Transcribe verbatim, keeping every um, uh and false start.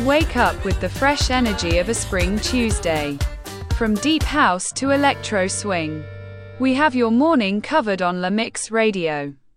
Wake up with the fresh energy of a spring Tuesday. From deep house to electro swing, we have your morning covered on La Mix Radio.